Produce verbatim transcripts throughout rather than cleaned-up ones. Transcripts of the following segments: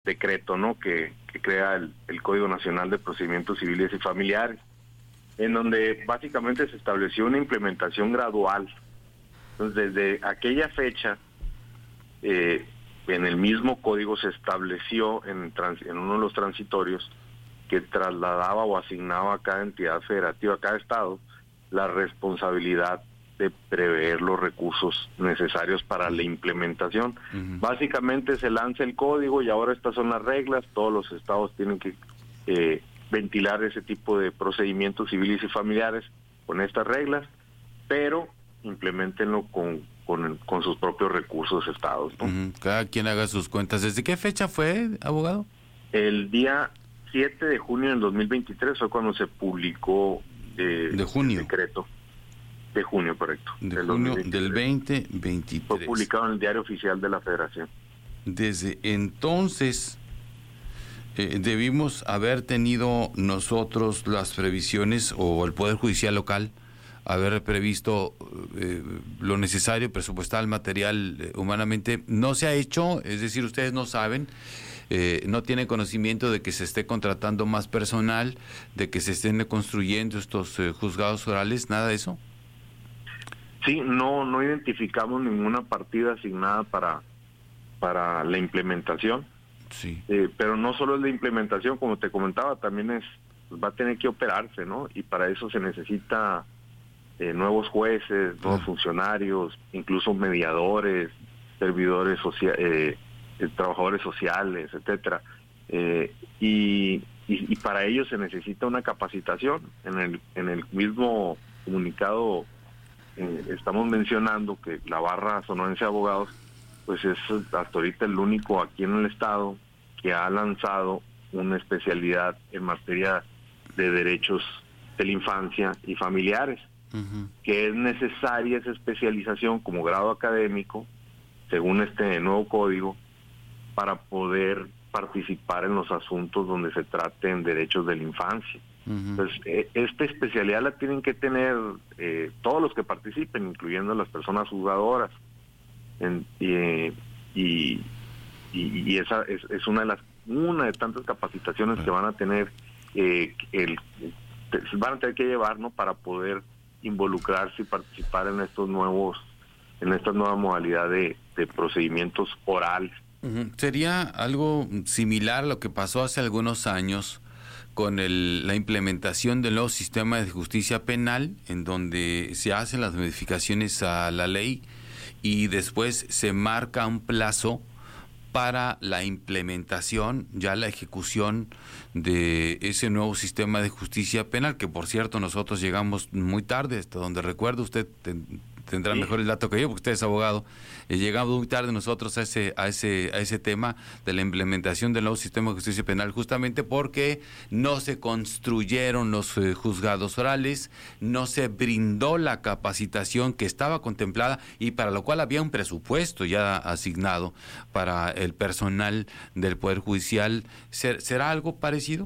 decreto, ¿no? Que, que crea el, el Código Nacional de Procedimientos Civiles y Familiares, en donde básicamente se estableció una implementación gradual. Entonces, desde aquella fecha, eh, en el mismo código se estableció en, trans, en uno de los transitorios que trasladaba o asignaba a cada entidad federativa, a cada estado, la responsabilidad de prever los recursos necesarios para la implementación. Uh-huh. Básicamente se lanza el código y ahora estas son las reglas, todos los estados tienen que eh, ventilar ese tipo de procedimientos civiles y familiares con estas reglas, pero implementenlo con, con, con sus propios recursos estados, ¿no? Uh-huh. Cada quien haga sus cuentas. ¿Desde qué fecha fue, abogado? El día siete de junio del dos mil veintitrés fue cuando se publicó eh, de junio. el decreto. De junio, correcto. De del junio del veinte veintitrés. Fue publicado en el Diario Oficial de la Federación. Desde entonces, eh, debimos haber tenido nosotros las previsiones, o el Poder Judicial local, haber previsto eh, lo necesario, presupuestal, material, eh, humanamente. No se ha hecho, es decir, ustedes no saben, eh, no tienen conocimiento de que se esté contratando más personal, de que se estén construyendo estos eh, juzgados orales, nada de eso. Sí, no no identificamos ninguna partida asignada para para la implementación. Sí. Eh, pero no solo es la implementación, como te comentaba, también es pues va a tener que operarse, ¿no? Y para eso se necesita eh, nuevos jueces, nuevos ah. funcionarios, incluso mediadores, servidores sociales, eh, eh, trabajadores sociales, etcétera. Eh, y, y y para ello se necesita una capacitación. En el en el mismo comunicado Eh, estamos mencionando que la barra sonorense de abogados pues es hasta ahorita el único aquí en el estado que ha lanzado una especialidad en materia de derechos de la infancia y familiares, uh-huh. que es necesaria esa especialización como grado académico según este nuevo código para poder participar en los asuntos donde se traten derechos de la infancia. Uh-huh. Entonces, eh, esta especialidad la tienen que tener eh, todos los que participen, incluyendo las personas juzgadoras. En, eh, y, y, y esa es, es una de las una de tantas capacitaciones uh-huh. que van a tener eh, el van a tener que llevar, ¿no? Para poder involucrarse y participar en estos nuevos en esta nueva modalidad de, de procedimientos orales. Uh-huh. Sería algo similar a lo que pasó hace algunos años con el, la implementación del nuevo sistema de justicia penal, en donde se hacen las modificaciones a la ley y después se marca un plazo para la implementación, ya la ejecución de ese nuevo sistema de justicia penal, que por cierto nosotros llegamos muy tarde, hasta donde recuerdo, usted ten, tendrá sí. mejor el dato que yo, porque usted es abogado. Eh, llegamos muy tarde nosotros a ese a ese a ese tema de la implementación del nuevo sistema de justicia penal, justamente porque no se construyeron los eh, juzgados orales, no se brindó la capacitación que estaba contemplada y para lo cual había un presupuesto ya asignado para el personal del Poder Judicial. ¿Será algo parecido?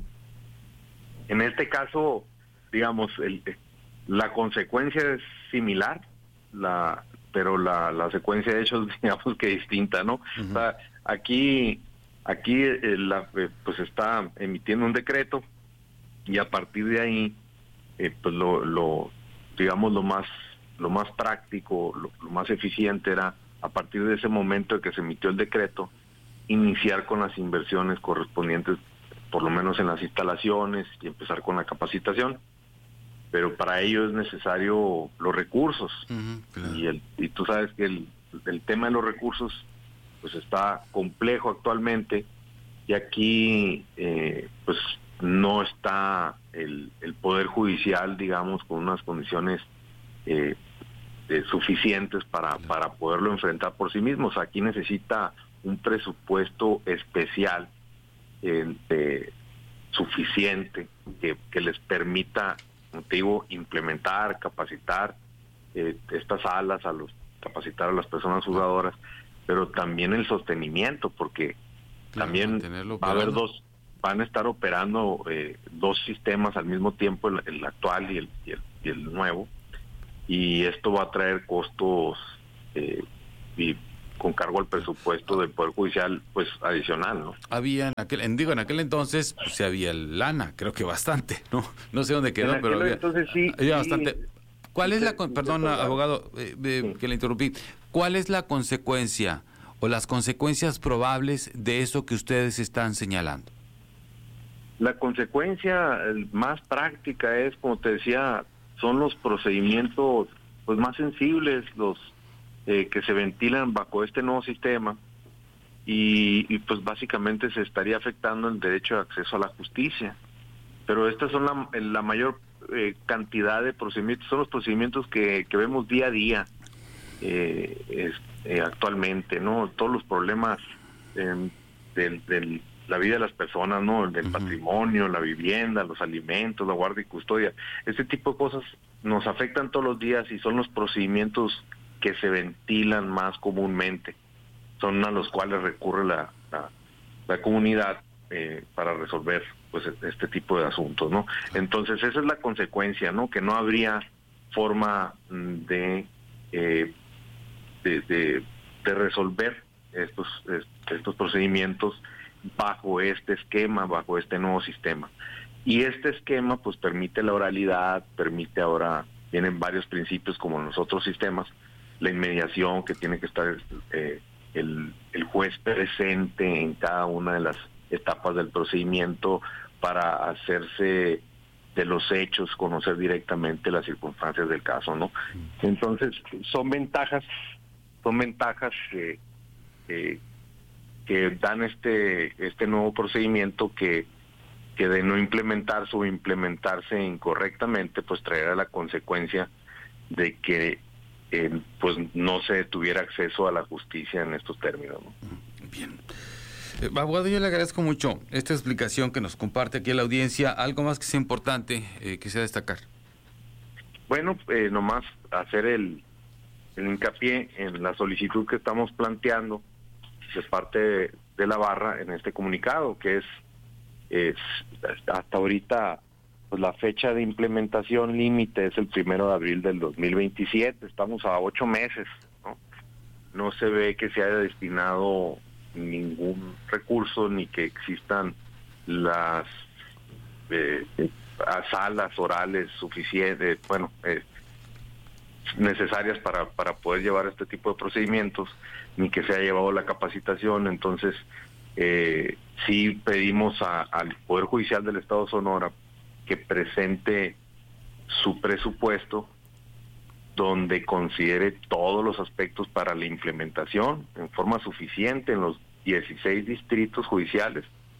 En este caso, digamos, el, la consecuencia es similar, la pero la, la secuencia de hechos, digamos que distinta, ¿no? Uh-huh. O sea, aquí aquí eh, la, eh, pues está emitiendo un decreto y a partir de ahí, eh, pues lo, lo digamos lo más lo más práctico, lo, lo más eficiente era a partir de ese momento de que se emitió el decreto iniciar con las inversiones correspondientes, por lo menos en las instalaciones, y empezar con la capacitación. Pero para ello es necesario los recursos. Uh-huh, claro. y el y tú sabes que el, el tema de los recursos pues está complejo actualmente, y aquí eh, pues no está el, el Poder Judicial, digamos, con unas condiciones eh, eh, suficientes para, claro. para poderlo enfrentar por sí mismos. Aquí necesita un presupuesto especial eh, eh, suficiente que, que les permita, motivo, implementar, capacitar eh, estas salas, a los capacitar a las personas juzgadoras, pero también el sostenimiento, porque claro, también va a haber dos, van a estar operando eh, dos sistemas al mismo tiempo, el, el actual y el, y el y el nuevo, y esto va a traer costos eh, y con cargo al presupuesto del Poder Judicial, pues adicional, ¿no? Había en aquel, en, digo, en aquel entonces, pues sí había lana, creo que bastante, ¿no? No sé dónde quedó, en pero había, entonces sí, había sí, bastante. ¿Cuál sí, es la, sí, con, sí, perdón, sí, abogado, eh, eh, sí. que le interrumpí, ¿cuál es la consecuencia o las consecuencias probables de eso que ustedes están señalando? La consecuencia más práctica es, como te decía, son los procedimientos pues más sensibles, los eh, que se ventilan bajo este nuevo sistema, y, y pues básicamente se estaría afectando el derecho de acceso a la justicia. Pero estas son la, la mayor eh, cantidad de procedimientos, son los procedimientos que, que vemos día a día eh, es, eh, actualmente, ¿no? Todos los problemas eh, del, del la vida de las personas, ¿no? El uh-huh. patrimonio, la vivienda, los alimentos, la guardia y custodia. Este tipo de cosas nos afectan todos los días y son los procedimientos que se ventilan más comúnmente. Son a los cuales recurre la, la, la comunidad eh, para resolver pues este tipo de asuntos, ¿no? Entonces esa es la consecuencia, ¿no? Que no habría forma de eh, de, de, de resolver estos estos procedimientos bajo este esquema, bajo este nuevo sistema. Y este esquema pues permite la oralidad, permite ahora, tienen varios principios como en los otros sistemas, la inmediación, que tiene que estar eh, el, el juez presente en cada una de las etapas del procedimiento para hacerse de los hechos, conocer directamente las circunstancias del caso, ¿no? Entonces son ventajas, son ventajas eh, eh, que dan este este nuevo procedimiento que, que de no implementarse o implementarse incorrectamente, pues traerá la consecuencia de que eh, pues no se tuviera acceso a la justicia en estos términos, ¿no? Bien. Eh, abogado, yo le agradezco mucho esta explicación que nos comparte aquí a la audiencia. ¿Algo más que sea importante eh, que sea destacar? Bueno, eh, nomás hacer el, el hincapié en la solicitud que estamos planteando de parte de, de la barra en este comunicado, que es, es hasta ahorita pues la fecha de implementación límite es el primero de abril del dos mil veintisiete, estamos a ocho meses, ¿no? No se ve que se haya destinado ningún recurso ni que existan las eh, salas orales suficientes, bueno, eh, necesarias para, para poder llevar este tipo de procedimientos, ni que se haya llevado la capacitación. Entonces eh, sí pedimos a, al Poder Judicial del Estado de Sonora que presente su presupuesto donde considere todos los aspectos para la implementación en forma suficiente en los dieciséis distritos judiciales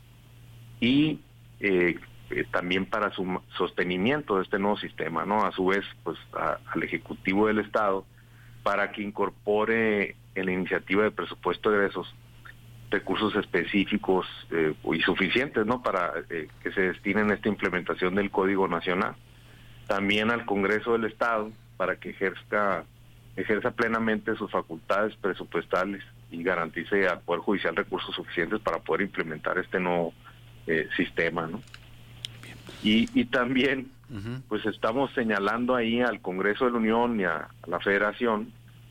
y eh, eh, también para su sostenimiento de este nuevo sistema, ¿no? A su vez, pues a, al Ejecutivo del Estado para que incorpore en la iniciativa de presupuesto de egresos recursos específicos eh, y suficientes, ¿no? Para eh, que se destinen a esta implementación del Código Nacional. También al Congreso del Estado para que ejerza ejerza plenamente sus facultades presupuestales y garantice al Poder Judicial recursos suficientes para poder implementar este nuevo eh, sistema, ¿no? Y, y también, uh-huh. pues estamos señalando ahí al Congreso de la Unión y a, a la Federación,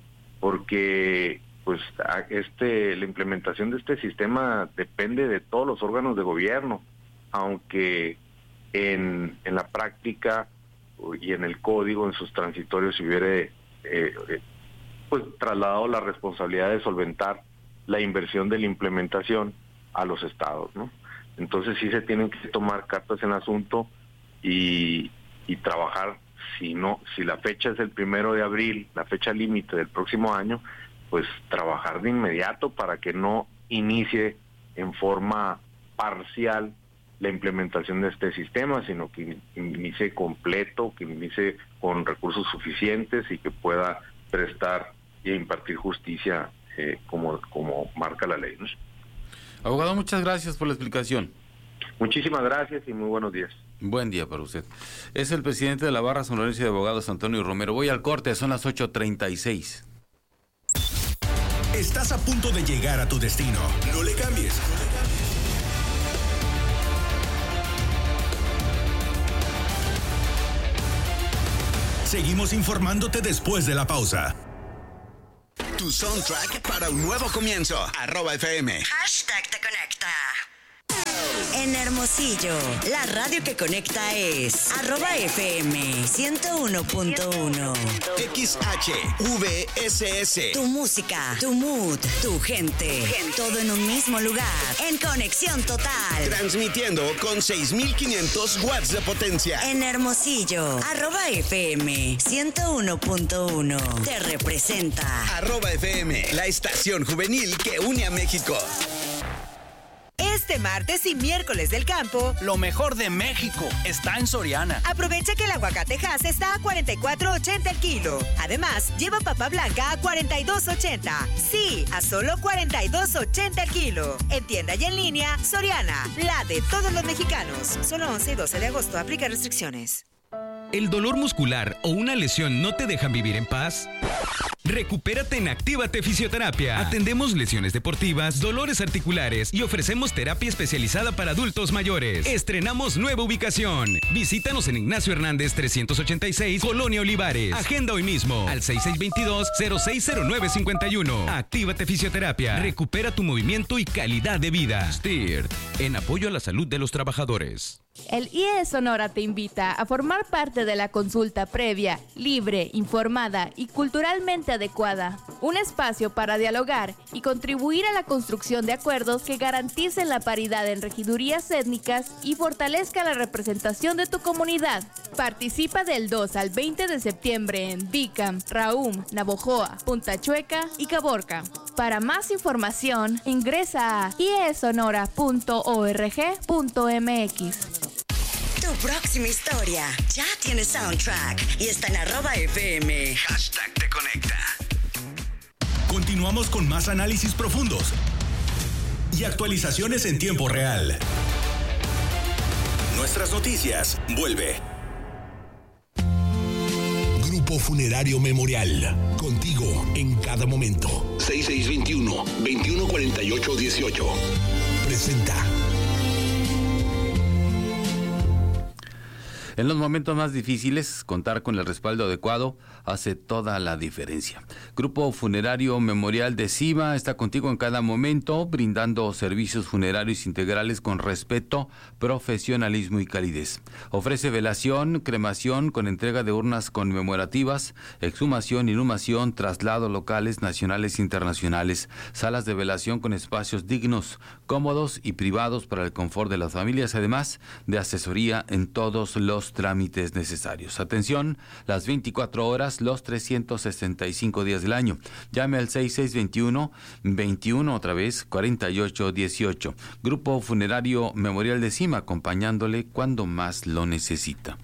porque pues a este la implementación de este sistema depende de todos los órganos de gobierno, aunque en, en la práctica y en el código, en sus transitorios, se hubiera eh, eh, pues trasladado la responsabilidad de solventar la inversión de la implementación a los estados, ¿no? Entonces sí se tienen que tomar cartas en asunto y, y trabajar. Si no, si la fecha es el primero de abril, la fecha límite del próximo año, pues trabajar de inmediato para que no inicie en forma parcial la implementación de este sistema, sino que inicie completo, que inicie con recursos suficientes y que pueda prestar e impartir justicia eh, como, como marca la ley, ¿no? Abogado, muchas gracias por la explicación. Muchísimas gracias y muy buenos días. Buen día para usted. Es el presidente de la Barra Sonorense de Abogados, Antonio Romero. Voy al corte, son las ocho treinta y seis. Estás a punto de llegar a tu destino. No le cambies. Seguimos informándote después de la pausa. Tu soundtrack para un nuevo comienzo. Arroba F M. Hashtag te conecta. En Hermosillo, la radio que conecta es arroba F M ciento uno punto uno. X H V S S. Tu música, tu mood, tu gente, todo en un mismo lugar, en conexión total. Transmitiendo con seis mil quinientos watts de potencia. En Hermosillo, arroba F M ciento uno punto uno. Te representa. Arroba F M, la estación juvenil que une a México. Este martes y miércoles del campo, lo mejor de México está en Soriana. Aprovecha que el aguacatejas está a cuarenta y cuatro ochenta el kilo. Además, lleva papa blanca a cuarenta y dos ochenta. Sí, a solo cuarenta y dos ochenta el kilo. En tienda y en línea, Soriana, la de todos los mexicanos. Solo once y doce de agosto. Aplica restricciones. ¿El dolor muscular o una lesión no te dejan vivir en paz? Recupérate en Actívate Fisioterapia. Atendemos lesiones deportivas, dolores articulares y ofrecemos terapia especializada para adultos mayores. Estrenamos nueva ubicación. Visítanos en Ignacio Hernández trescientos ochenta y seis, Colonia Olivares. Agenda hoy mismo al seis seis dos dos, cero seis cero nueve cinco uno. Actívate Fisioterapia. Recupera tu movimiento y calidad de vida. S T I R T, en apoyo a la salud de los trabajadores. El I E Sonora te invita a formar parte de la consulta previa, libre, informada y culturalmente adecuada. Un espacio para dialogar y contribuir a la construcción de acuerdos que garanticen la paridad en regidurías étnicas y fortalezca la representación de tu comunidad. Participa del dos al veinte de septiembre en Bicam, Raum, Navojoa, Punta Chueca y Caborca. Para más información, ingresa a i e sonora punto org punto m x. Tu próxima historia ya tiene soundtrack y está en arroba F M. Hashtag te conecta. Continuamos con más análisis profundos y actualizaciones en tiempo real. Nuestras noticias. Vuelve. Grupo Funerario Memorial. Contigo en cada momento. seis seis dos uno, veintiuno cuarenta y ocho dieciocho. Presenta. En los momentos más difíciles, contar con el respaldo adecuado hace toda la diferencia. Grupo Funerario Memorial de Cima está contigo en cada momento, brindando servicios funerarios integrales con respeto, profesionalismo y calidez. Ofrece velación, cremación con entrega de urnas conmemorativas, exhumación, inhumación, traslado locales, nacionales e internacionales, salas de velación con espacios dignos, cómodos y privados para el confort de las familias, además de asesoría en todos los trámites necesarios. Atención, las veinticuatro horas, los trescientos sesenta y cinco días del año. Llame al seis seis dos uno, veintiuno, otra vez, cuarenta y ocho dieciocho. Grupo Funerario Memorial de Cima, acompañándole cuando más lo necesita.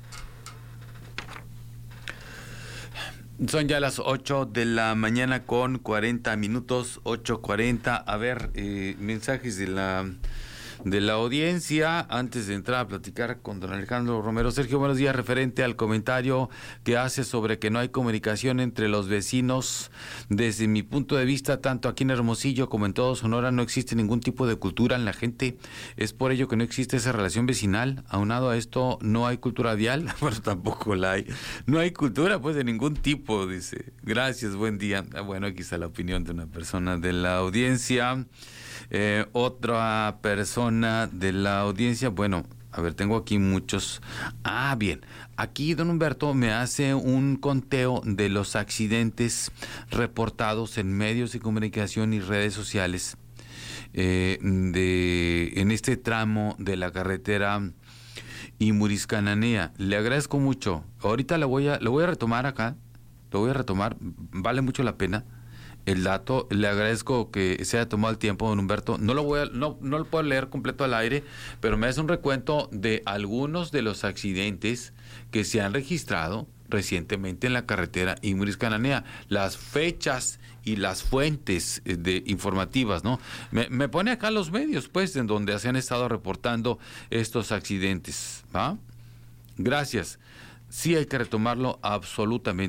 Son ya las ocho de la mañana con cuarenta minutos, ocho cuarenta. A ver, eh, mensajes de la... de la audiencia, antes de entrar a platicar con don Alejandro Romero. Sergio, buenos días. Referente al comentario que hace sobre que no hay comunicación entre los vecinos, desde mi punto de vista, tanto aquí en Hermosillo como en todo Sonora, no existe ningún tipo de cultura en la gente. Es por ello que no existe esa relación vecinal. Aunado a esto, no hay cultura vial, pero tampoco la hay. No hay cultura, pues, de ningún tipo, dice. Gracias, buen día. Bueno, aquí está la opinión de una persona de la audiencia. Eh, otra persona de la audiencia, bueno, a ver, tengo aquí muchos. Ah, bien, aquí don Humberto me hace un conteo de los accidentes reportados en medios de comunicación y redes sociales eh, de en este tramo de la carretera Imuris-Cananea. Le agradezco mucho. Ahorita lo voy a, lo voy a retomar acá, lo voy a retomar, vale mucho la pena el dato. Le agradezco que se haya tomado el tiempo, don Humberto. No lo voy a, no, no lo puedo leer completo al aire, pero me hace un recuento de algunos de los accidentes que se han registrado recientemente en la carretera Imuris-Cananea, las fechas y las fuentes de informativas, ¿no? Me, me pone acá los medios, pues, en donde se han estado reportando estos accidentes, ¿va? Gracias. Sí hay que retomarlo absolutamente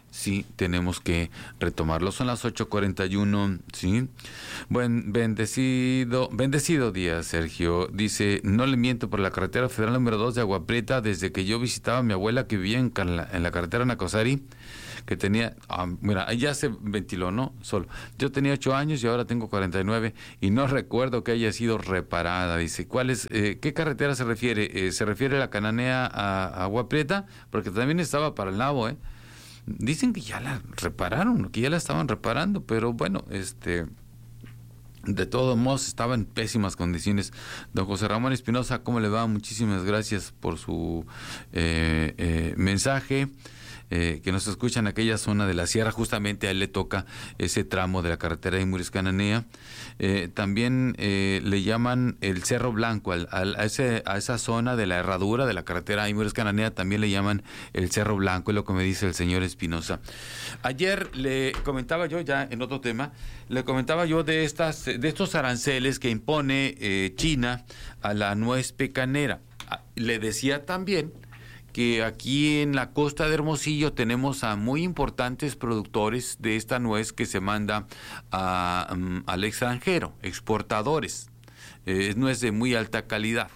sí tenemos que retomarlo. Son las ocho cuarenta y uno, ¿sí? Buen, bendecido, bendecido día, Sergio. Dice, no le miento, por la carretera federal número dos de Agua Prieta, desde que yo visitaba a mi abuela que vivía en, Carla, en la carretera Nacosari, que tenía, ah, mira, ahí ya se ventiló, ¿no? Solo. Yo tenía ocho años y ahora tengo cuarenta y nueve y no recuerdo que haya sido reparada. Dice, ¿cuál es, eh, qué carretera se refiere? Eh, ¿Se refiere a la Cananea a, a Agua Prieta? Porque también estaba para el Nabo, ¿eh? Dicen que ya la repararon, que ya la estaban reparando, pero bueno, este... de todos modos estaba en pésimas condiciones. Don José Ramón Espinosa, ¿cómo le va? Muchísimas gracias por su eh, eh, mensaje. Eh, que nos escuchan en aquella zona de la sierra, justamente a él le toca ese tramo de la carretera de Imuris Cananea. Eh, también eh, le llaman el Cerro Blanco, al, al, a, ese, a esa zona de la herradura de la carretera Imuris Cananea también le llaman el Cerro Blanco, es lo que me dice el señor Espinosa. Ayer le comentaba yo, ya en otro tema, le comentaba yo de estas, de estos aranceles que impone eh, China a la nuez pecanera. Le decía también que aquí en la costa de Hermosillo tenemos a muy importantes productores de esta nuez que se manda a, um, al extranjero, exportadores. Eh, es nuez de muy alta calidad.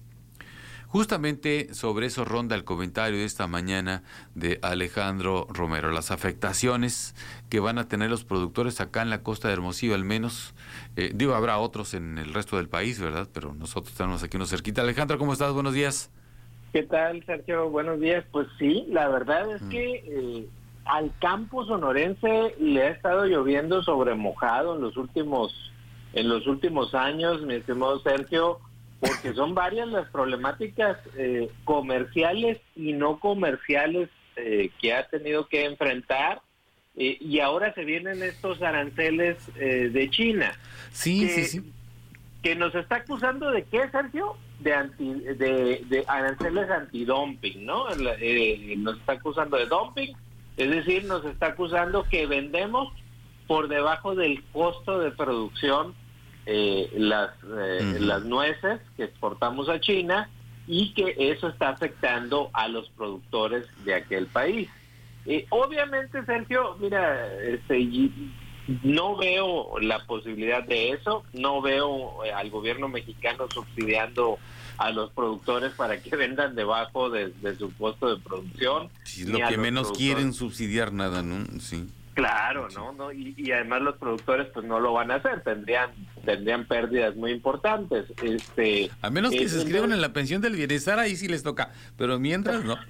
Justamente sobre eso ronda el comentario de esta mañana de Alejandro Romero, las afectaciones que van a tener los productores acá en la costa de Hermosillo, al menos, eh, digo, habrá otros en el resto del país, ¿verdad? Pero nosotros estamos aquí unos cerquita. Alejandro, ¿cómo estás? Buenos días. ¿Qué tal, Sergio? Buenos días. Pues sí, la verdad es que eh, al campo sonorense le ha estado lloviendo sobre mojado en los últimos en los últimos años, mi estimado Sergio, porque son varias las problemáticas eh, comerciales y no comerciales eh, que ha tenido que enfrentar, eh, y ahora se vienen estos aranceles eh, de China. Sí, que, sí, sí. Que nos está acusando de qué, Sergio? De, anti, de, de aranceles antidumping, ¿no? Eh, nos está acusando de dumping, es decir, nos está acusando que vendemos por debajo del costo de producción eh, las, eh, uh-huh. las nueces que exportamos a China, y que eso está afectando a los productores de aquel país. Eh, obviamente, Sergio, mira, este, no veo la posibilidad de eso, no veo al gobierno mexicano subsidiando a los productores para que vendan debajo de, de su costo de producción. Sí, lo que menos quieren subsidiar nada, ¿no? Sí. Claro, ¿no? ¿no? Y, y además los productores pues no lo van a hacer, tendrían tendrían pérdidas muy importantes. Este, a menos que eh, se inscriban en la pensión del bienestar, ahí sí les toca, pero mientras no.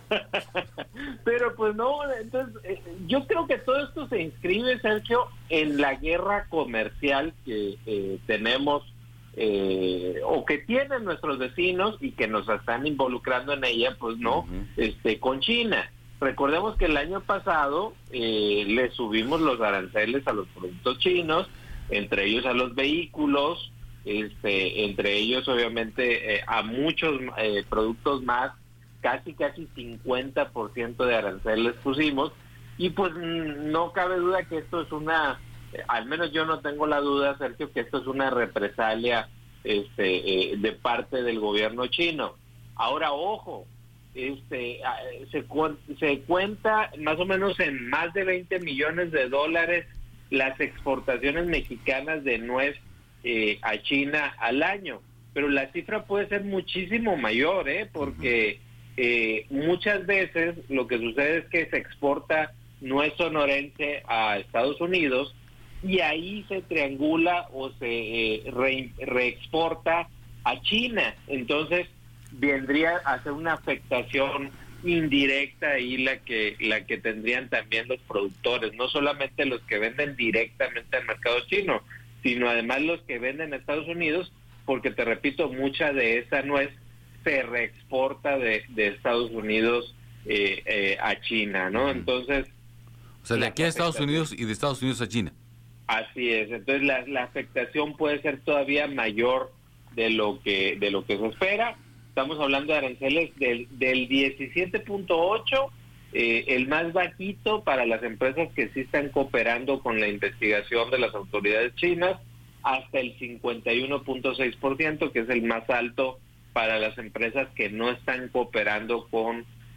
Pero pues no, entonces eh, yo creo que todo esto se inscribe, Sergio, en la guerra comercial que eh, tenemos eh, o que tienen nuestros vecinos y que nos están involucrando en ella, pues no, uh-huh. este, con China. Recordemos que el año pasado eh, le subimos los aranceles a los productos chinos, entre ellos a los vehículos, este, entre ellos obviamente eh, a muchos eh, productos más, casi casi cincuenta por ciento de aranceles pusimos, y pues no cabe duda que esto es una, eh, al menos yo no tengo la duda, Sergio, que esto es una represalia este, eh, de parte del gobierno chino. Ahora, ojo, este se, se cuenta más o menos en más de veinte millones de dólares las exportaciones mexicanas de nuez eh, a China al año, pero la cifra puede ser muchísimo mayor, ¿eh? porque eh, muchas veces lo que sucede es que se exporta nuez sonorense a Estados Unidos y ahí se triangula o se eh, re, reexporta a China, entonces vendría a ser una afectación indirecta y la que la que tendrían también los productores, no solamente los que venden directamente al mercado chino, sino además los que venden a Estados Unidos, porque te repito, mucha de esa nuez se reexporta de, de Estados Unidos eh, eh, a China, ¿no? Entonces, o sea, de aquí a Estados Unidos y de Estados Unidos a China. Así es, entonces la, la afectación puede ser todavía mayor de lo que de lo que se espera. Estamos hablando de aranceles del, del diecisiete punto ocho, eh, el más bajito para las empresas que sí están cooperando con la investigación de las autoridades chinas, hasta el cincuenta y uno punto seis por ciento, que es el más alto para las empresas que no están cooperando con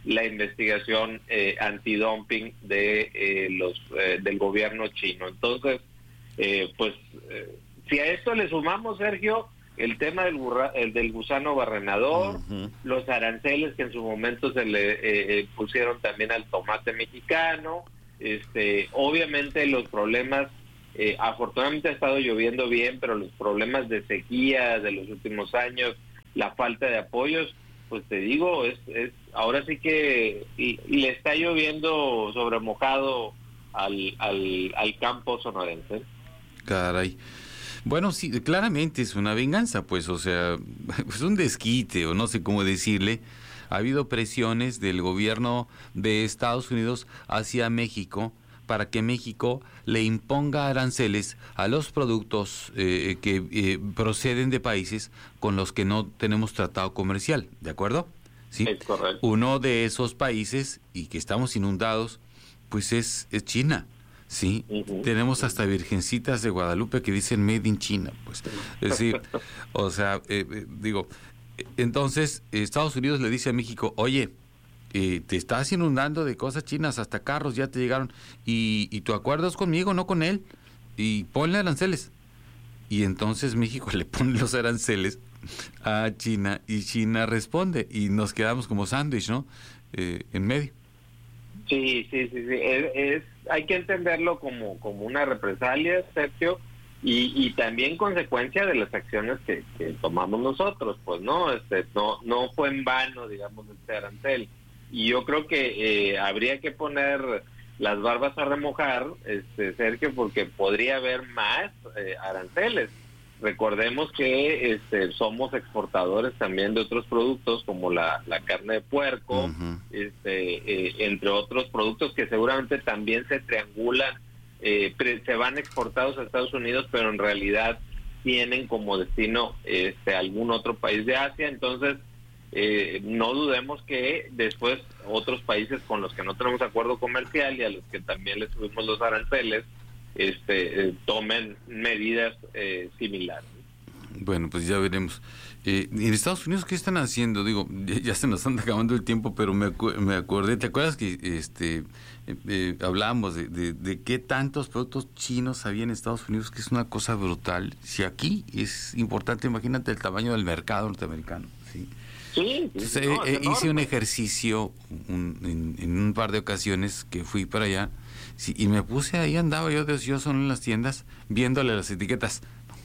la investigación eh, antidumping de eh, los eh, del gobierno chino. Entonces, eh, pues, eh, si a esto le sumamos, Sergio, el tema del, burra, el del gusano barrenador, uh-huh. los aranceles que en su momento se le eh, pusieron también al tomate mexicano, este, obviamente los problemas, eh, afortunadamente ha estado lloviendo bien, pero los problemas de sequía de los últimos años, la falta de apoyos, pues te digo, es, es ahora sí que y, y le está lloviendo sobre mojado al, al, al campo sonorense. Caray. Bueno, sí, claramente es una venganza, pues, o sea, es un desquite, o no sé cómo decirle. Ha habido presiones del gobierno de Estados Unidos hacia México para que México le imponga aranceles a los productos eh, que eh, proceden de países con los que no tenemos tratado comercial, ¿de acuerdo? Sí. Es correcto. Uno de esos países, y que estamos inundados, pues es, es China. Sí, uh-huh. Tenemos hasta virgencitas de Guadalupe que dicen Made in China, pues. Es decir, o sea, eh, eh, digo, entonces Estados Unidos le dice a México, oye, eh, te estás inundando de cosas chinas, hasta carros ya te llegaron, y, y tu acuerdo es conmigo, no con él, y ponle aranceles. Y entonces México le pone los aranceles a China, y China responde, y nos quedamos como sándwich, ¿no? Eh, en medio. Sí, sí, sí, sí. Es, es, hay que entenderlo como, como una represalia, Sergio, y, y también consecuencia de las acciones que, que tomamos nosotros, pues no, este, no, no fue en vano, digamos, este arancel. Y yo creo que eh, habría que poner las barbas a remojar, este, Sergio, porque podría haber más eh, aranceles. Recordemos que este, somos exportadores también de otros productos como la, la carne de puerco, uh-huh. este, eh, entre otros productos que seguramente también se triangulan, eh, pre, se van exportados a Estados Unidos, pero en realidad tienen como destino este, algún otro país de Asia. Entonces, eh, no dudemos que después otros países con los que no tenemos acuerdo comercial y a los que también les subimos los aranceles, este eh, tomen medidas eh, similares. Bueno, pues ya veremos. Eh, en Estados Unidos, ¿qué están haciendo? Digo, ya, ya se nos está acabando el tiempo, pero me, acu- me acordé, ¿te acuerdas que este eh, eh, hablábamos de, de, de qué tantos productos chinos había en Estados Unidos, que es una cosa brutal? Si aquí es importante, imagínate el tamaño del mercado norteamericano, ¿sí? Sí, Entonces, no, eh, hice un ejercicio un, en, en un par de ocasiones que fui para allá, sí, y me puse ahí, andaba yo de ocioso en las tiendas, viéndole las etiquetas.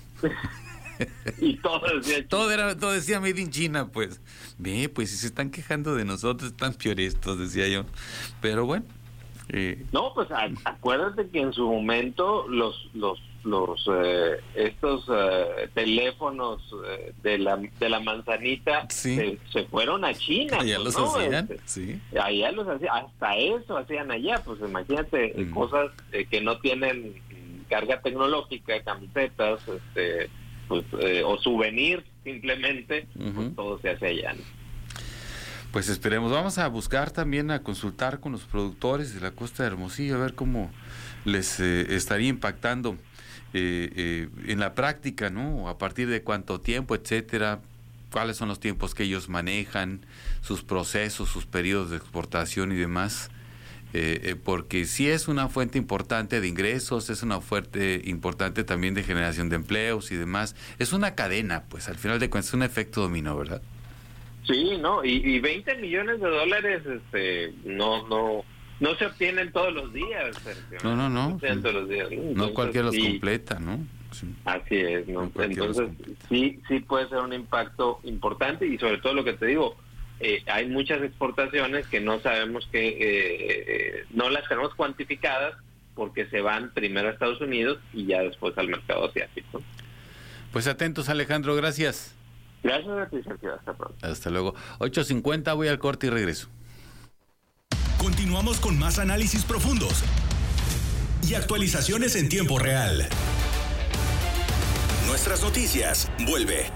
Y todo decía todo era todo decía Made in China, pues. Ve, pues si se están quejando de nosotros, están piorestos, decía yo. Pero bueno. Eh. No, pues a, acuérdate que en su momento los los los eh, estos eh, teléfonos eh, de la de la manzanita sí. se, se fueron a China. Allá pues, los ¿no? hacían, este, sí. Allá los hacían, hasta eso hacían allá. Pues imagínate mm. cosas eh, que no tienen carga tecnológica, camisetas, este, pues eh, o souvenir simplemente, uh-huh. pues todo se hace allá, ¿no? Pues esperemos, vamos a buscar también a consultar con los productores de la Costa de Hermosillo, a ver cómo les eh, estaría impactando eh, eh, en la práctica, ¿no? A partir de cuánto tiempo, etcétera, cuáles son los tiempos que ellos manejan, sus procesos, sus periodos de exportación y demás, eh, eh, porque sí es una fuente importante de ingresos, es una fuente importante también de generación de empleos y demás, es una cadena, pues al final de cuentas es un efecto dominó, ¿verdad? Sí, no, y, y veinte millones de dólares, este, no, no, no se obtienen todos los días, Sergio. No, no, no. No, se todos los días. Entonces, no cualquiera los sí, completa, ¿no? Sí. Así es, ¿no? no Entonces, sí, sí puede ser un impacto importante y sobre todo lo que te digo, eh, hay muchas exportaciones que no sabemos que, eh, eh, no las tenemos cuantificadas porque se van primero a Estados Unidos y ya después al mercado asiático. Pues atentos, Alejandro, gracias. Gracias a ti, Sergio. Hasta pronto. Hasta luego. ocho cincuenta, voy al corte y regreso. Continuamos con más análisis profundos y actualizaciones en tiempo real. Nuestras noticias. Vuelve.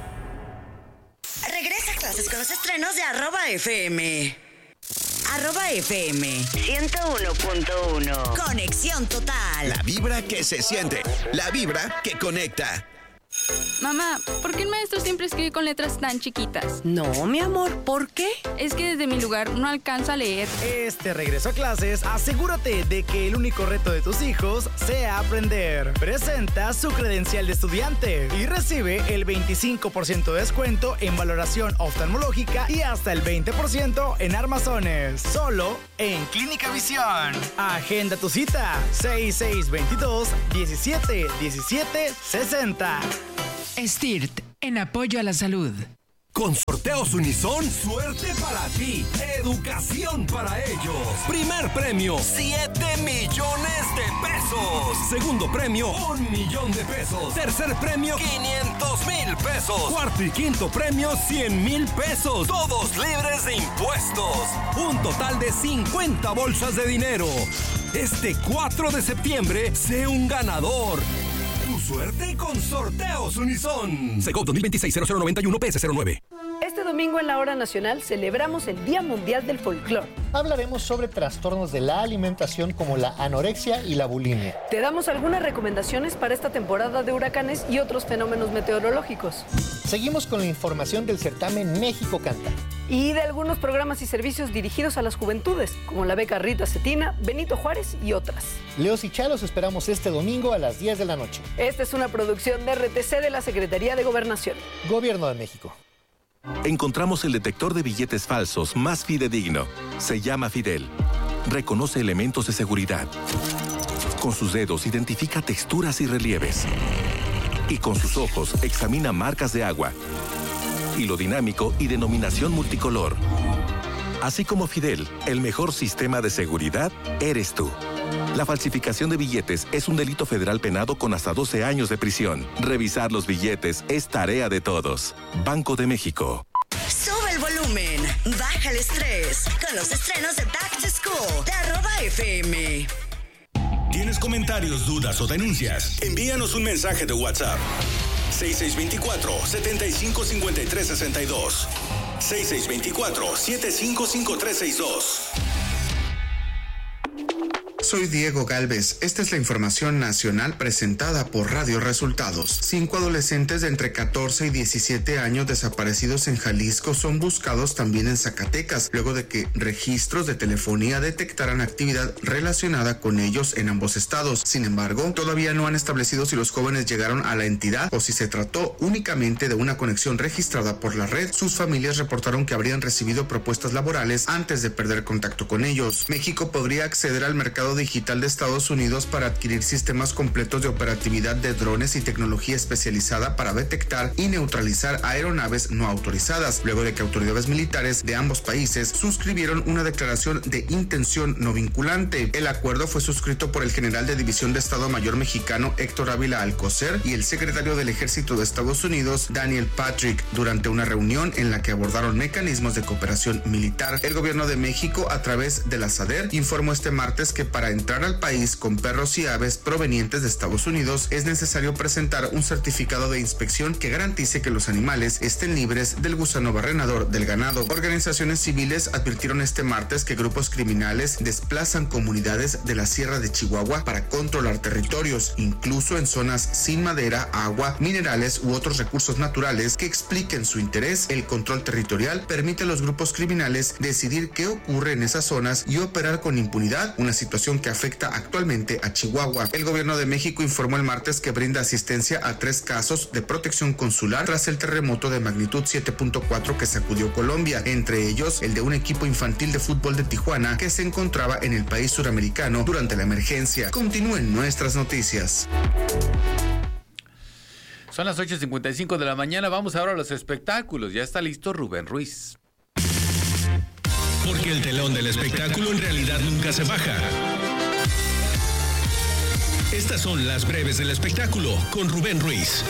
Regresa a clases con los estrenos de arroba F M. Arroba F M ciento uno punto uno. Conexión total. La vibra que se siente. La vibra que conecta. Mamá, ¿por qué el maestro siempre escribe con letras tan chiquitas? No, mi amor, ¿por qué? Es que desde mi lugar no alcanzo a leer. Este regreso a clases, asegúrate de que el único reto de tus hijos sea aprender. Presenta su credencial de estudiante y recibe el veinticinco por ciento de descuento en valoración oftalmológica y hasta el veinte por ciento en armazones. Solo en Clínica Visión. Agenda tu cita. seis seis veintidós diecisiete diecisiete sesenta. STIRT, en apoyo a la salud. Con Sorteos Unison, suerte para ti, educación para ellos. Primer premio, siete millones de pesos. Segundo premio, un millón de pesos. Tercer premio, quinientos mil pesos. Cuarto y quinto premio, cien mil pesos. Todos libres de impuestos. Un total de cincuenta bolsas de dinero. Este cuatro de septiembre, sé un ganador. Tu suerte con Sorteos Unison. Segov dos mil veintiséis cero cero noventa y uno P S cero nueve. Este domingo en la Hora Nacional celebramos el Día Mundial del Folclor. Hablaremos sobre trastornos de la alimentación como la anorexia y la bulimia. Te damos algunas recomendaciones para esta temporada de huracanes y otros fenómenos meteorológicos. Seguimos con la información del certamen México Canta. Y de algunos programas y servicios dirigidos a las juventudes, como la beca Rita Cetina, Benito Juárez y otras. Leos y Chalos esperamos este domingo a las diez de la noche. Esta es una producción de R T C de la Secretaría de Gobernación. Gobierno de México. Encontramos el detector de billetes falsos más fidedigno. Se llama Fidel. Reconoce elementos de seguridad. Con sus dedos identifica texturas y relieves. Y con sus ojos examina marcas de agua. Hilo dinámico y denominación multicolor. Así como Fidel, el mejor sistema de seguridad eres tú. La falsificación de billetes es un delito federal penado con hasta doce años de prisión. Revisar los billetes es tarea de todos. Banco de México. Sube el volumen, baja el estrés con los estrenos de Back to School de arroba F M. ¿Tienes comentarios, dudas o denuncias? Envíanos un mensaje de WhatsApp. seis seis dos cuatro, siete cinco cinco tres seis dos. seis seis dos cuatro, siete cinco cinco tres seis dos. Soy Diego Galvez. Esta es la información nacional presentada por Radio Resultados. Cinco adolescentes de entre catorce y diecisiete años desaparecidos en Jalisco son buscados también en Zacatecas, luego de que registros de telefonía detectaran actividad relacionada con ellos en ambos estados. Sin embargo, todavía no han establecido si los jóvenes llegaron a la entidad o si se trató únicamente de una conexión registrada por la red. Sus familias reportaron que habrían recibido propuestas laborales antes de perder contacto con ellos. México podría acceder al mercado digital de Estados Unidos para adquirir sistemas completos de operatividad de drones y tecnología especializada para detectar y neutralizar aeronaves no autorizadas, luego de que autoridades militares de ambos países suscribieron una declaración de intención no vinculante. El acuerdo fue suscrito por el general de División de Estado Mayor mexicano Héctor Ávila Alcocer y el secretario del Ejército de Estados Unidos Daniel Patrick durante una reunión en la que abordaron mecanismos de cooperación militar. El gobierno de México, a través de la SADER, informó este martes que para entrar al país con perros y aves provenientes de Estados Unidos es necesario presentar un certificado de inspección que garantice que los animales estén libres del gusano barrenador del ganado. Organizaciones civiles advirtieron este martes que grupos criminales desplazan comunidades de la Sierra de Chihuahua para controlar territorios, incluso en zonas sin madera, agua, minerales u otros recursos naturales que expliquen su interés. El control territorial permite a los grupos criminales decidir qué ocurre en esas zonas y operar con impunidad, una situación que afecta actualmente a Chihuahua. El gobierno de México informó el martes que brinda asistencia a tres casos de protección consular tras el terremoto de magnitud siete punto cuatro que sacudió Colombia, entre ellos el de un equipo infantil de fútbol de Tijuana que se encontraba en el país suramericano durante la emergencia. Continúen nuestras noticias. Son las ocho cincuenta y cinco de la mañana, vamos ahora a los espectáculos. Ya está listo Rubén Ruiz. Porque el telón del espectáculo en realidad nunca se baja. Estas son las breves del espectáculo con Rubén Ruiz.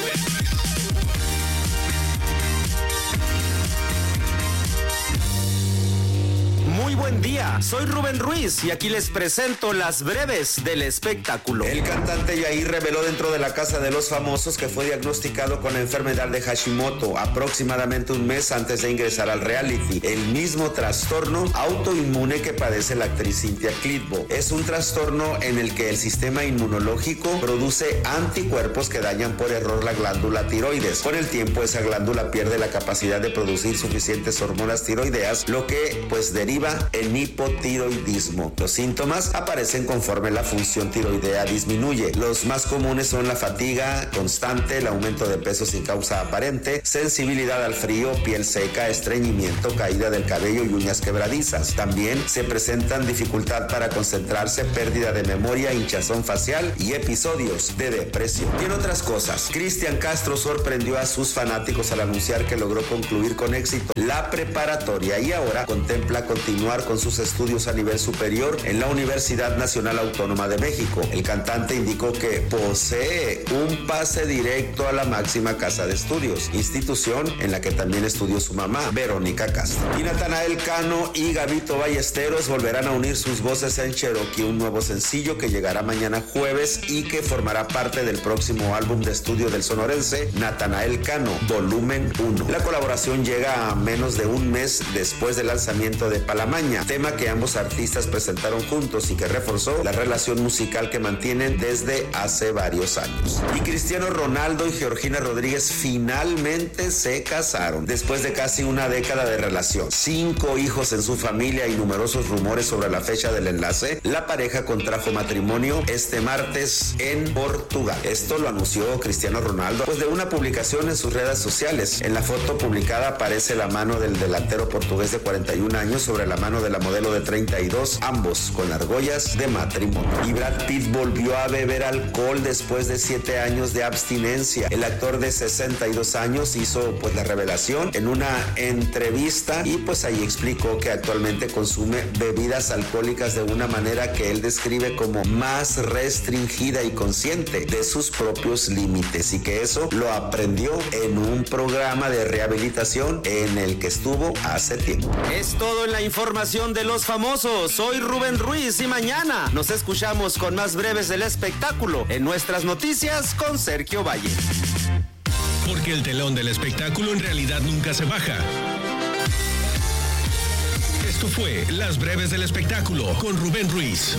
Muy buen día, soy Rubén Ruiz y aquí les presento las breves del espectáculo. El cantante Yair reveló dentro de la Casa de los Famosos que fue diagnosticado con la enfermedad de Hashimoto aproximadamente un mes antes de ingresar al reality, el mismo trastorno autoinmune que padece la actriz Cynthia Clitbo. Es un trastorno en el que el sistema inmunológico produce anticuerpos que dañan por error la glándula tiroides. Con el tiempo esa glándula pierde la capacidad de producir suficientes hormonas tiroideas, lo que pues deriva en hipotiroidismo. Los síntomas aparecen conforme la función tiroidea disminuye. Los más comunes son la fatiga constante, el aumento de peso sin causa aparente, sensibilidad al frío, piel seca, estreñimiento, caída del cabello y uñas quebradizas. También se presentan dificultad para concentrarse, pérdida de memoria, hinchazón facial y episodios de depresión. Y en otras cosas, Cristian Castro sorprendió a sus fanáticos al anunciar que logró concluir con éxito la preparatoria y ahora contempla continuar con sus estudios a nivel superior en la Universidad Nacional Autónoma de México. El cantante indicó que posee un pase directo a la máxima casa de estudios, institución en la que también estudió su mamá, Verónica Castro. Y Natanael Cano y Gabito Ballesteros volverán a unir sus voces en Cherokee, un nuevo sencillo que llegará mañana jueves y que formará parte del próximo álbum de estudio del sonorense, Natanael Cano, volumen uno. La colaboración llega a menos de un mes después del lanzamiento de Palamaña, tema que ambos artistas presentaron juntos y que reforzó la relación musical que mantienen desde hace varios años. Y Cristiano Ronaldo y Georgina Rodríguez finalmente se casaron después de casi una década de relación. Cinco hijos en su familia y numerosos rumores sobre la fecha del enlace, la pareja contrajo matrimonio este martes en Portugal. Esto lo anunció Cristiano Ronaldo pues de una publicación en sus redes sociales. En la foto publicada aparece la mano del delantero portugués de cuarenta y un años sobre la mano de la modelo de treinta y dos, ambos con argollas de matrimonio. Y Brad Pitt volvió a beber alcohol después de siete años de abstinencia. El actor de sesenta y dos años hizo pues la revelación en una entrevista y pues ahí explicó que actualmente consume bebidas alcohólicas de una manera que él describe como más restringida y consciente de sus propios límites y que eso lo aprendió en un programa de rehabilitación en el que estuvo hace tiempo. Es todo en la información de los famosos. Soy Rubén Ruiz y mañana nos escuchamos con más breves del espectáculo en nuestras noticias con Sergio Valle. Porque el telón del espectáculo en realidad nunca se baja. Esto fue Las Breves del Espectáculo con Rubén Ruiz.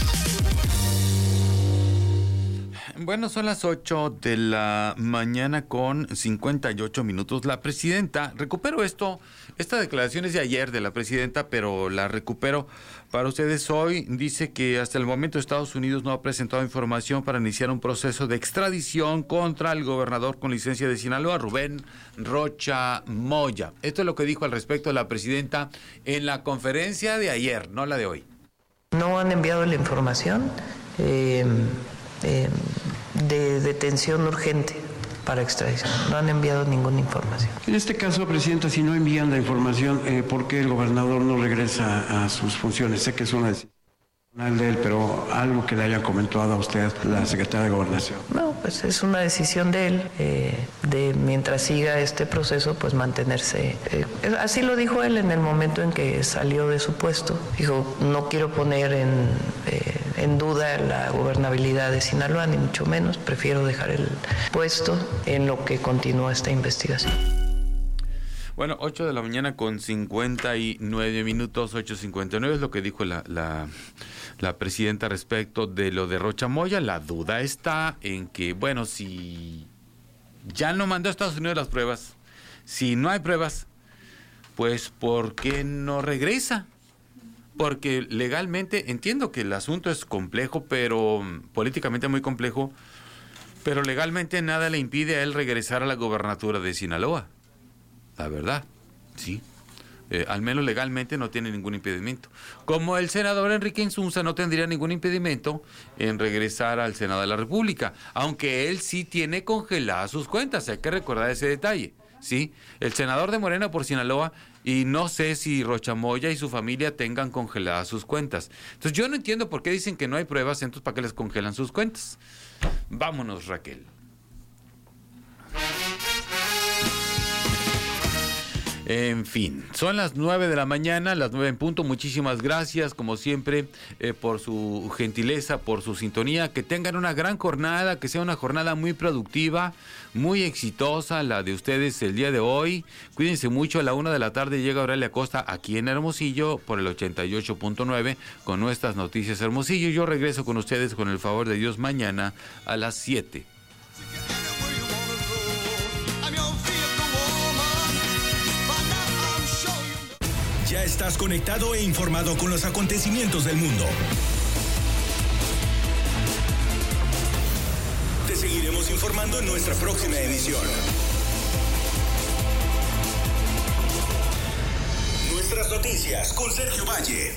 Bueno, son las ocho de la mañana con cincuenta y ocho minutos. La presidenta, recupero esto, esta declaración es de ayer de la presidenta, pero la recupero para ustedes hoy. Dice que hasta el momento Estados Unidos no ha presentado información para iniciar un proceso de extradición contra el gobernador con licencia de Sinaloa, Rubén Rocha Moya. Esto es lo que dijo al respecto la presidenta en la conferencia de ayer, no la de hoy. No han enviado la información eh, eh, de detención urgente para extradición. No han enviado ninguna información. En este caso, Presidenta, si no envían la información, eh, ¿por qué el gobernador no regresa a sus funciones? Sé que es una decisión de él, pero algo que le haya comentado a usted la secretaria de Gobernación. No, pues es una decisión de él, eh, de mientras siga este proceso, pues mantenerse. Eh, así lo dijo él en el momento en que salió de su puesto. Dijo, no quiero poner en, eh, en duda la gobernabilidad de Sinaloa, ni mucho menos. Prefiero dejar el puesto en lo que continúa esta investigación. Bueno, ocho de la mañana con cincuenta y nueve minutos, ocho cincuenta y nueve es lo que dijo la, la, la presidenta respecto de lo de Rocha Moya. La duda está en que, bueno, si ya no mandó a Estados Unidos las pruebas, si no hay pruebas, pues ¿por qué no regresa? Porque legalmente, entiendo que el asunto es complejo, pero políticamente muy complejo, pero legalmente nada le impide a él regresar a la gobernatura de Sinaloa. La verdad, sí. Eh, al menos legalmente no tiene ningún impedimento. Como el senador Enrique Insunza no tendría ningún impedimento en regresar al Senado de la República, aunque él sí tiene congeladas sus cuentas, hay que recordar ese detalle, ¿sí? El senador de Morena por Sinaloa, y no sé si Rocha Moya y su familia tengan congeladas sus cuentas. Entonces yo no entiendo por qué dicen que no hay pruebas, entonces ¿para qué les congelan sus cuentas? Vámonos, En fin, son las nueve de la mañana, las nueve en punto. Muchísimas gracias, como siempre, eh, por su gentileza, por su sintonía. Que tengan una gran jornada, que sea una jornada muy productiva, muy exitosa, la de ustedes el día de hoy. Cuídense mucho, a la una de la tarde llega Aurelia Costa aquí en Hermosillo por el ochenta y ocho punto nueve con nuestras noticias Hermosillo. Yo regreso con ustedes con el favor de Dios mañana a las siete. Ya estás conectado e informado con los acontecimientos del mundo. Te seguiremos informando en nuestra próxima edición. Nuestras noticias con Sergio Valle.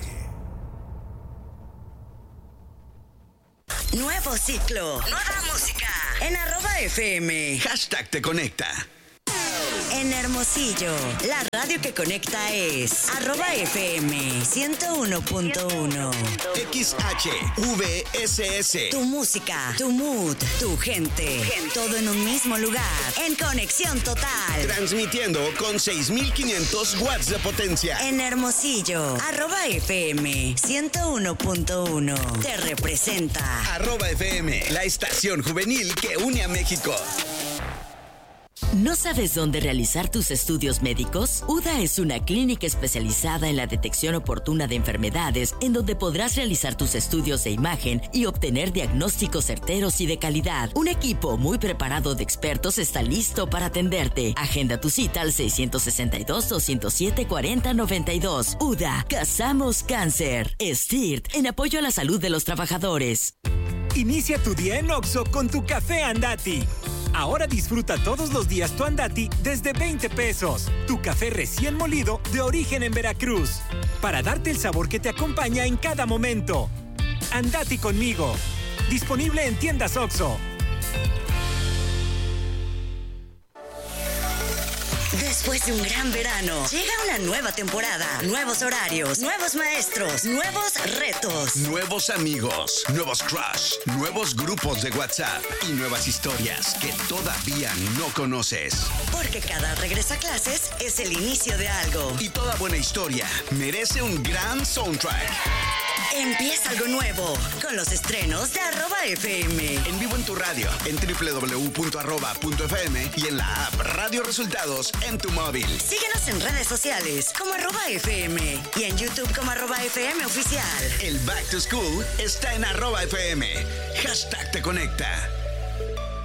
Nuevo ciclo, nueva música en arroba F M. Hashtag te conecta. En Hermosillo, la radio que conecta es arroba F M ciento uno punto uno. X H V S S. Tu música, tu mood, tu gente, todo en un mismo lugar, en conexión total. Transmitiendo con seis mil quinientos watts de potencia. En Hermosillo, arroba F M ciento uno punto uno. Te representa. Arroba F M, la estación juvenil que une a México. ¿No sabes dónde realizar tus estudios médicos? U D A es una clínica especializada en la detección oportuna de enfermedades, en donde podrás realizar tus estudios de imagen y obtener diagnósticos certeros y de calidad. Un equipo muy preparado de expertos está listo para atenderte. Agenda tu cita al seis seis dos, dos cero siete, cuatro cero nueve dos. U D A, cazamos cáncer. STIRT, en apoyo a la salud de los trabajadores. Inicia tu día en Oxxo con tu café Andati. Ahora disfruta todos los días tu Andati desde veinte pesos. Tu café recién molido de origen en Veracruz. Para darte el sabor que te acompaña en cada momento. Andati conmigo. Disponible en tiendas Oxxo. Después de un gran verano, llega una nueva temporada. Nuevos horarios, nuevos maestros, nuevos retos. Nuevos amigos, nuevos crush, nuevos grupos de WhatsApp y nuevas historias que todavía no conoces. Porque cada regreso a clases es el inicio de algo. Y toda buena historia merece un gran soundtrack. Empieza algo nuevo con los estrenos de arroba F M. En vivo en tu radio, en doble u doble u doble u punto arroba punto f m y en la app Radio Resultados en tu móvil. Síguenos en redes sociales como arroba F M y en YouTube como arroba F M Oficial. El Back to School está en arroba F M. Hashtag te conecta.